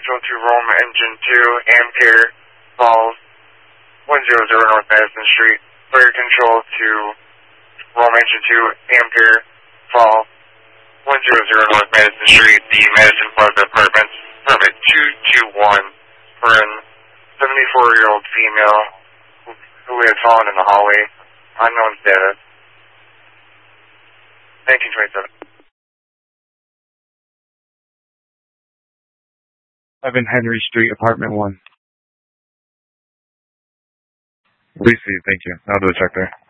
control to Rome Engine 2, Ampere, Falls, 100 North Madison Street. Fire control to Rome Engine 2, Ampere, Falls, 100 North Madison Street, the Madison Plaza Apartments, permit 221 for an 74-year-old female who had fallen in the hallway, unknown status. 1927. 11 Henry Street, Apartment 1. Lucy, thank you. I'll do a check there.